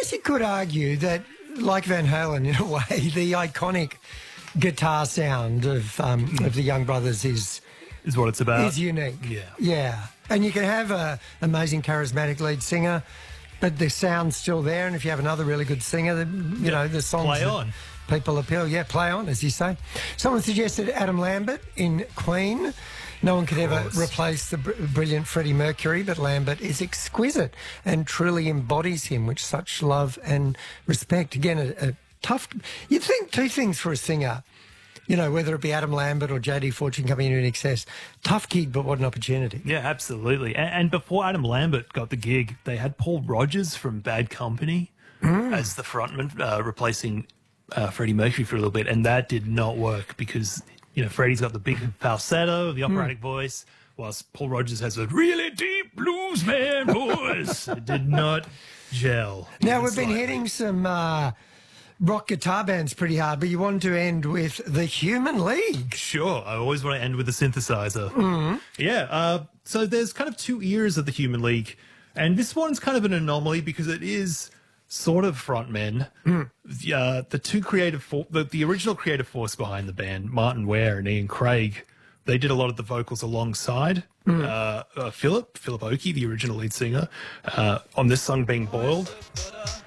guess you could argue that, like Van Halen, in a way, the iconic guitar sound of the Young Brothers is what it's about. Is unique. Yeah. Yeah. And you can have an amazing, charismatic lead singer, but the sound's still there. And if you have another really good singer, you know, the songs Play on. People appeal. Yeah, play on, as you say. Someone suggested Adam Lambert in Queen. No one could ever replace the brilliant Freddie Mercury, but Lambert is exquisite and truly embodies him with such love and respect. Again, a tough... You'd think two things for a singer, you know, whether it be Adam Lambert or JD Fortune coming in excess. Tough gig, but what an opportunity. Yeah, absolutely. And before Adam Lambert got the gig, they had Paul Rodgers from Bad Company as the frontman, replacing Freddie Mercury for a little bit, and that did not work because... You know, Freddie's got the big falsetto, the operatic voice, whilst Paul Rodgers has a really deep blues man voice. It did not gel. Now, we've been hitting some rock guitar bands pretty hard, but you want to end with the Human League. Sure. I always want to end with a synthesizer. Yeah. So there's kind of two eras of the Human League, and this one's kind of an anomaly because it is... sort of frontmen. The two the original creative force behind the band, Martin Ware and Ian Craig, they did a lot of the vocals alongside Philip Oakey, the original lead singer, on this song Being Boiled.